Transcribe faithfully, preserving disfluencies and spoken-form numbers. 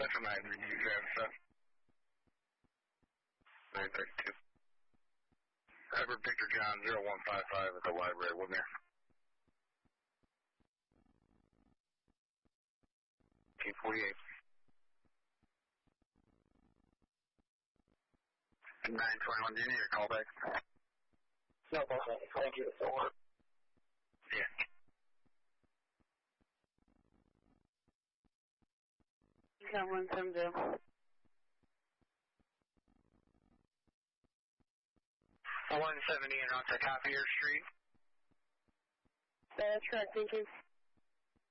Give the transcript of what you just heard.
That's a nine, you grab stuff. nine thirty-two. Ever Victor John zero one five five at the library, Woodmere. Team forty-eight. nine twenty-one, do you need a callback? No, thank you. So work. Yeah. Got one seven zero. one seventy and on to Copier Street. That's correct, thank you.